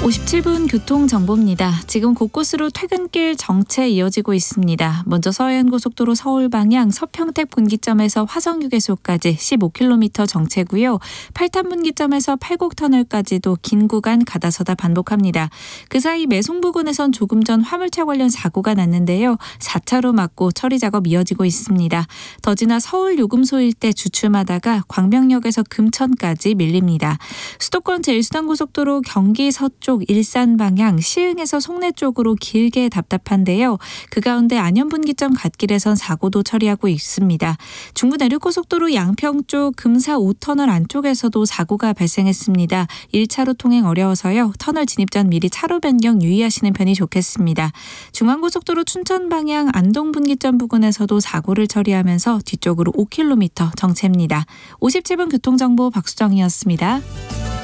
57분 교통정보입니다. 지금 곳곳으로 퇴근길 정체 이어지고 있습니다. 먼저 서해안고속도로 서울 방향 서평택 분기점에서 화성휴게소까지 15km 정체고요. 8탄 분기점에서 팔곡터널까지도 긴 구간 가다서다 반복합니다. 그 사이 매송 부근에선 조금 전 화물차 관련 사고가 났는데요. 4차로 막고 처리 작업 이어지고 있습니다. 더 지나 서울 요금소 일대 주춤하다가 광명역에서 금천까지 밀립니다. 수도권 제1수단고속도로 경기 서쪽 일산 방향 시흥에서 송내 쪽으로 길게 답답한데요. 그 가운데 안현분기점 갓길에선 사고도 처리하고 있습니다. 중부 내륙고속도로 양평 쪽 금사 5터널 안쪽에서도 사고가 발생했습니다. 1차로 통행 어려워서요. 터널 진입 전 미리 차로 변경 유의하시는 편이 좋겠습니다. 중앙고속도로 춘천 방향 안동분기점 부근에서도 사고를 처리하면서 뒤쪽으로 5km 정체입니다. 57분 교통정보 박수정이었습니다.